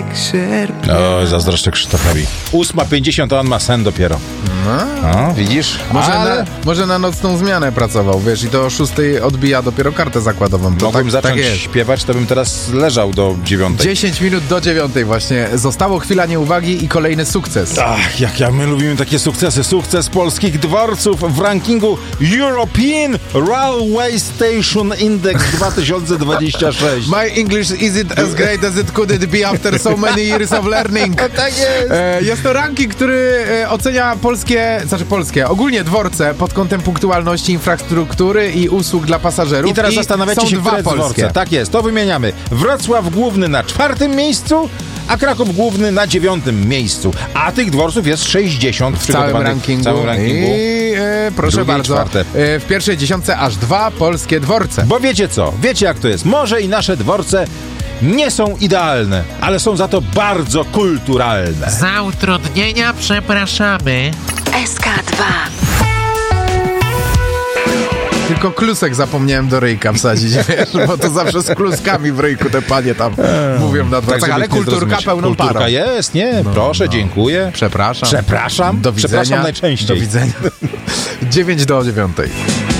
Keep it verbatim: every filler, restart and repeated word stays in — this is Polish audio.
O, zazdroszczę Krzysztofowi. ósma pięćdziesiąt, a on ma sen dopiero. No. O, widzisz? Może, Ale... na, może na nocną zmianę pracował, wiesz, i to o szóstej odbija dopiero kartę zakładową. To Mogłem tak, zacząć tak jest. śpiewać, to bym teraz leżał do dziewiątej. dziesięć minut do dziewiątej właśnie. Zostało chwila nieuwagi i kolejny sukces. Ach, jak ja, my lubimy takie sukcesy. Sukces polskich dworców w rankingu European Railway Station Index dwa tysiące dwadzieścia sześć. My English isn't as great as it could it be after so many years of learning. Tak jest. E, jest to ranking, który e, ocenia polskie, znaczy polskie, ogólnie dworce pod kątem punktualności, infrastruktury i usług dla pasażerów. I teraz I zastanawiacie są się, dwa które polskie. dworce. Tak jest, to wymieniamy. Wrocław Główny na czwartym miejscu, a Kraków Główny na dziewiątym miejscu. A tych dworców jest sześćdziesiąt W całym rankingu. W całym rankingu. I e, proszę Drugie i bardzo, czwarte. e, w pierwszej dziesiątce aż dwa polskie dworce. Bo wiecie co? Wiecie jak to jest. Może i nasze dworce nie są idealne, ale są za to bardzo kulturalne. Za utrudnienia przepraszamy. S K dwa. Tylko klusek zapomniałem do ryjka wsadzić, wiesz, bo to zawsze z kluskami w ryjku te panie tam mówią na dworcach, żeby ale nikt nie kulturka zrozumieć. pełną Kulturka parą. jest, nie, No, proszę, no. dziękuję. Przepraszam. Przepraszam. Do widzenia. Przepraszam najczęściej. Do widzenia. dziewięć do dziewiątej.